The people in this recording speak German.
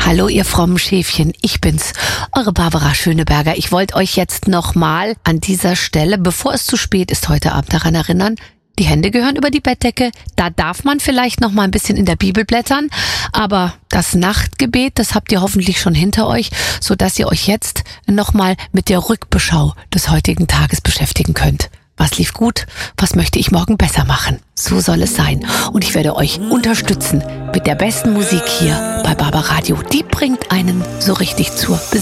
Hallo ihr frommen Schäfchen, ich bin's, eure Barbara Schöneberger. Ich wollte euch jetzt nochmal an dieser Stelle, bevor es zu spät ist, heute Abend daran erinnern, die Hände gehören über die Bettdecke, da darf man vielleicht noch mal ein bisschen in der Bibel blättern, aber das Nachtgebet, das habt ihr hoffentlich schon hinter euch, sodass ihr euch jetzt noch mal mit der Rückbeschau des heutigen Tages beschäftigen könnt. Was lief gut? Was möchte ich morgen besser machen? So soll es sein. Und ich werde euch unterstützen mit der besten Musik hier bei Barbaradio. Die bringt einen so richtig zur